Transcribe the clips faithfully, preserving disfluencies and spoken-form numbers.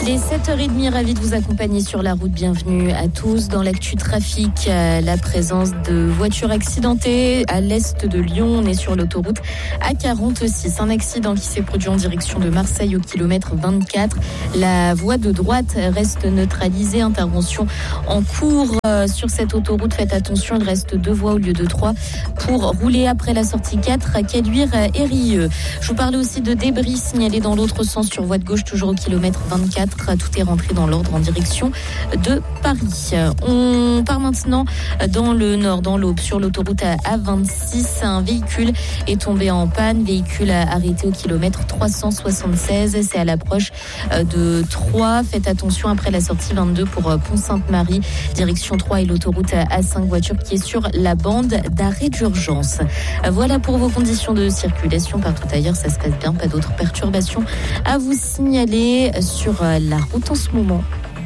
Les sept heures trente, ravi de vous accompagner sur la route. Bienvenue à tous. Dans l'actu trafic, la présence de voitures accidentées à l'est de Lyon. On est sur l'autoroute A quarante-six. Un accident qui s'est produit en direction de Marseille au kilomètre vingt-quatre. La voie de droite reste neutralisée. Intervention en cours sur cette autoroute. Faites attention, il reste deux voies au lieu de trois pour rouler après la sortie quatre à Caluire et Rieux. Je vous parlais aussi de débris signalés dans l'autre sens sur voie de gauche, toujours au kilomètre vingt-quatre. Tout est rentré dans l'ordre en direction de Paris. On part maintenant dans le nord, dans l'Aube, sur l'autoroute A vingt-six. Un véhicule est tombé en panne. Véhicule arrêté au kilomètre trois cent soixante-seize. C'est à l'approche de Troyes. Faites attention après la sortie vingt-deux pour Pont-Sainte-Marie. Direction Troyes et l'autoroute A cinq. Voiture qui est sur la bande d'arrêt d'urgence. Voilà pour vos conditions de circulation. Partout ailleurs, ça se passe bien. Pas d'autres perturbations à vous signaler sur la route en ce moment.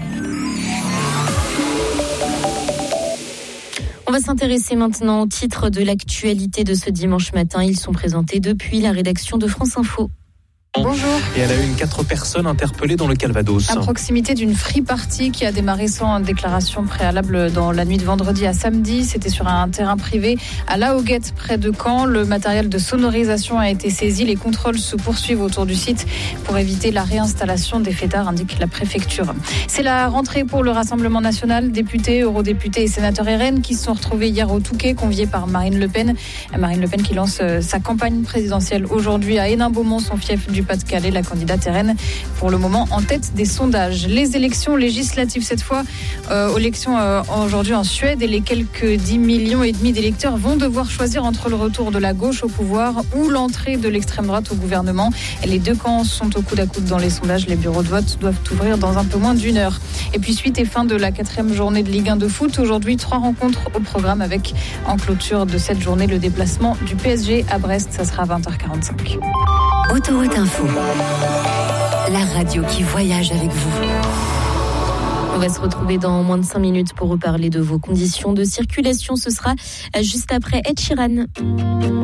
On va s'intéresser maintenant aux titres de l'actualité de ce dimanche matin. Ils sont présentés depuis la rédaction de France Info. Bonjour. Et elle a eu quatre personnes interpellées dans le Calvados. À proximité d'une free party qui a démarré sans déclaration préalable dans la nuit de vendredi à samedi. C'était sur un terrain privé à La Hoguette, près de Caen. Le matériel de sonorisation a été saisi. Les contrôles se poursuivent autour du site pour éviter la réinstallation des fêtards, indique la préfecture. C'est la rentrée pour le Rassemblement national. Députés, eurodéputés et sénateurs R N qui se sont retrouvés hier au Touquet, conviés par Marine Le Pen. Marine Le Pen qui lance sa campagne présidentielle aujourd'hui à Hénin-Beaumont, son fief du Pas-de-Calais, la candidate R N pour le moment en tête des sondages. Les élections législatives cette fois, euh, élections euh, aujourd'hui en Suède, et les quelques dix millions et demi d'électeurs vont devoir choisir entre le retour de la gauche au pouvoir ou l'entrée de l'extrême droite au gouvernement. Et les deux camps sont au coude à coude dans les sondages. Les bureaux de vote doivent ouvrir dans un peu moins d'une heure. Et puis suite et fin de la quatrième journée de Ligue un de foot. Aujourd'hui, trois rencontres au programme avec en clôture de cette journée le déplacement du P S G à Brest. Ça sera à vingt heures quarante-cinq. Autoroute Info, la radio qui voyage avec vous. On va se retrouver dans moins de cinq minutes pour reparler de vos conditions de circulation. Ce sera juste après Ed Sheeran.